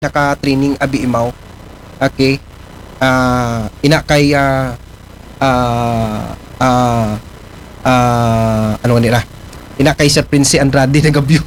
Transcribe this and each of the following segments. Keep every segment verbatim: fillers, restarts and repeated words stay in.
naka-training abi imaw. Okay. Ah, ina kay ah ah ah ah, ano nila? Ina kay Sir Prince Andrade nagabyo.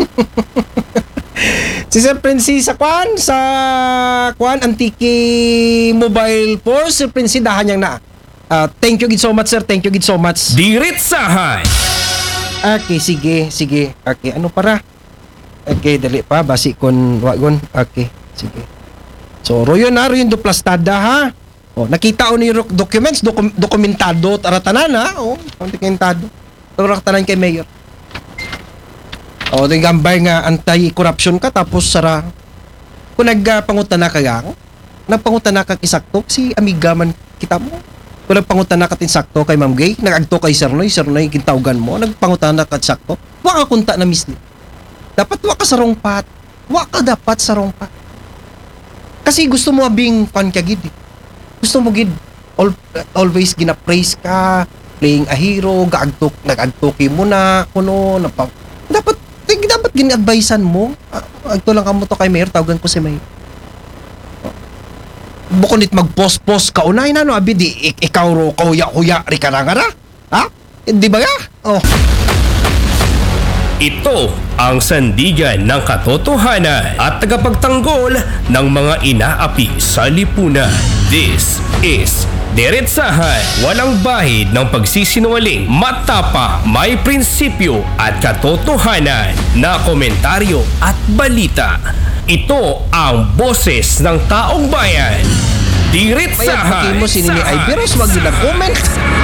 Si Sir Prince sa kwan sa kwan Antique Mobile Force Sir Prince dahan yang na. Ah, thank you gid so much sir. Thank you gid so much. Diretsahan. Okay, sige, sige. Okay, ano para? Okay, dali pa basi kon wagon. Okay, sige. So, royo na rin do plastada ha. Oh, nakita o ni documents, dokum, dokumentado, taratanan ha. Oh, dokumentado. Taratanan kay mayor. Oh, di gambay nga anti-corruption ka tapos sara. Kung nagpangutana ka gang, nagpangutana ka kisakto si amiga man kita mo. Kung nagpangutana ka tinsakto kay Ma'am Gay, nagagto kay Sir Noy, Sir Noy kintawgan mo, nagpangutana ka sakto. Wa ka kunta na misli. Dapat wa ka sa wrong path. Wa ka dapat sa wrong path. Kasi gusto mo abing fan ka gid. Gusto mo gid all, always gina-praise ka, playing a hero, gaagtok, nagagtoki mo na kuno na pa. Dapat eh, dapat gini-advisean mo. Ah, agto lang kamo to kay Mayor, tawagan ko si Mayor. Bukod nit mag-post-post ka unay na no abi di ik- ikaw ro kauya-kuya ri ka na nga ra. Ha? Di ba ya? Oh. Ito ang sandigan ng katotohanan at tagapagtanggol ng mga inaapi sa lipunan. This is Diretsahan. Walang bahid ng pagsisinungaling, matapa, may prinsipyo at katotohanan na komentaryo at balita. Ito ang boses ng taong bayan. Diretsahan. Mayat mo si Nini Iberos, wag yun comment.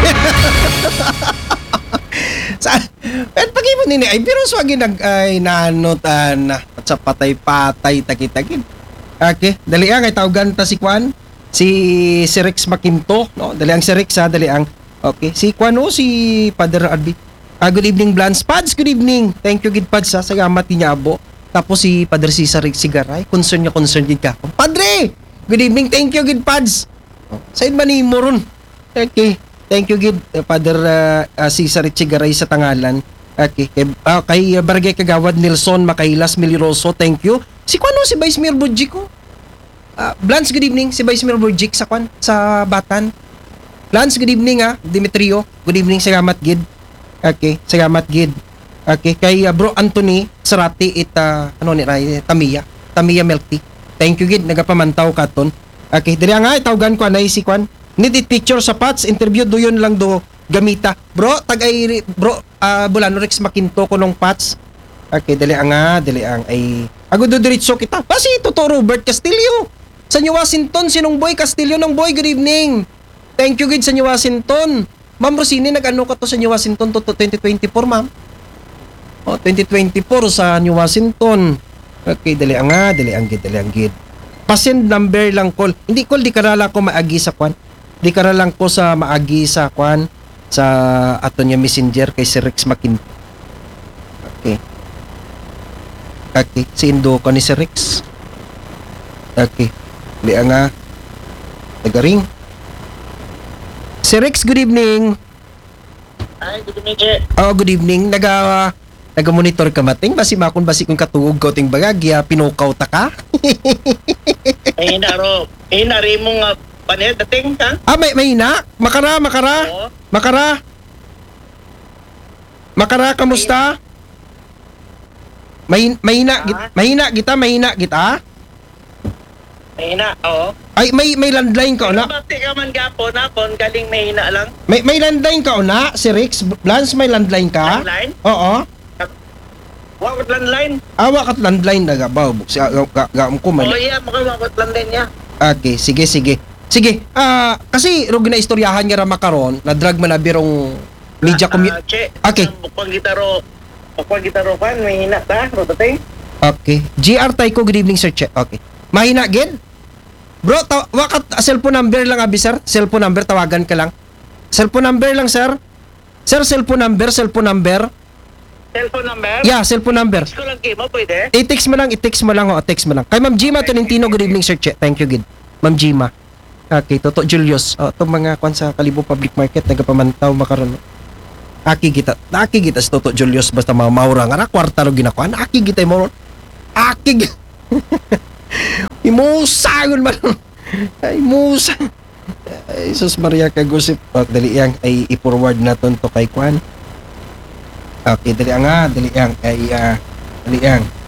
Sa pero pag mo Nini Iberos, wag yun ay nanotan at sa patay-patay takitagin. Okay, dali ang ay tawagan ta si Kwan, si si Rex Makinto, no? Dali ang si Rex ha, dali ang. Okay, si Kwan o si Father Arby. Ah, good evening Blans Pads, good evening. Thank you gid Pads sa salamat niya abo. Tapos si Padre Cesar Sigaray, concern niya concern gid ka. Padre, good evening, thank you gid Pads. Said man ni mo ron. Okay. Thank you gid uh, Father uh, uh, Cesar Sigaray sa tangalan. Okay. Kay, uh, kay uh, Barangay Kagawad Nelson Macailas Miliroso, thank you. Si Kwano si Vice Mayor Budjiko. Uh, Blans, good evening. Si Vice Mayor Budjik sa Kwan sa Batan. Blans, good evening ha. Dimitrio, good evening. Salamat gid. Okay, salamat gid. Okay, kay uh, Bro Anthony Sarati it uh, ano ni Ray Tamiya. Tamiya Milk Tea. Thank you gid nagapamantaw katon. Okay, diri nga tawgan ko anay si Kwan. Need it picture sa Pats, interview do yun lang do gamita. Bro, tagay bro uh, Bulano Rex Makinto ko nung Pats. Okay, dali nga, dali ang ay ago do diretso kita. Kasi totoo Robert Castillo. Sa New Washington, sinong boy Castillo ng boy, good evening. Thank you gid sa New Washington. Ma'am Rosini, nag-ano ka to sa New Washington to twenty twenty-four, ma'am? O, twenty twenty-four sa New Washington. Okay, dali ang nga, dali ang gid, dali ang gid. Pasend number lang call. Hindi call, di karala ko maagi sa kwan. Di karala ko sa maagi sa kwan sa ato niya messenger kay si Rex Makinto. Okay. Okay, si Indo ko ni si Rex. Okay. Dali ang nga. Nagaring. Si Rex, good evening. Ay, good evening, Che. Oh, good evening. Naga naga-monitor ka mating basi makon basi kung katuog ko ting bagagya pinukaw ta ka. Ay, naro. Eh, nari mo nga panel dating ka? Ah, may may na. Makara, makara. Oo. Makara. Makara, kamusta? May mahina git, mahina kita, mahina kita. May hina, oo. Ay, may may landline ka na. Bati ka man gapon, hapon, galing may hina lang. May may landline ka na, si Rex Blans, may landline ka? Landline? Oo. Wakot landline. Awa kat landline na gabaw. Si gaam ko Oo, may. iya, makawakot landline niya. Okay, sige, sige. Sige, ah, kasi rog na istoryahan nga ra makaron, na drug man na birong media commu- Ah, Che, Okay. Bukpang gitaro, bukpang gitaro pan, may hina ta, ro dating. Okay. G R Taiko, good evening, sir. Che. Okay. Mahina, gid? Bro, taw- wakat ah, cellphone number lang, abi, sir. Cellphone number, tawagan ka lang. Cellphone number lang, sir. Sir, cellphone number, cellphone number. Cellphone number? Yeah, cellphone number. Gusto lang kimo, pwede? I-text mo lang, i-text mo lang, o, text mo lang. Kay Ma'am Gima Tolentino, good evening, sir. Che. Thank you, gid. Ma'am Gima. Okay, Toto Julius. O, itong mga kwan sa Kalibo Public Market, nagapamantaw makaroon. Aki kita, aki kita si Toto Julius, basta mga maura nga na, kwarta ro ginakuan, aki kita mo. Aki Imusagon man. Ay, musa. Ay, sus Maria kagusip. O, dali yang ay i-forward na to kay Kwan. Okay, dali ang nga, dali ang ay, ah, dali ang.